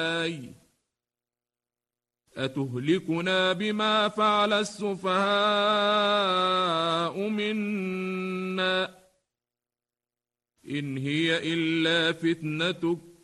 أتهلكنا بما فعل السفهاء منا إن هي إلا فتنتك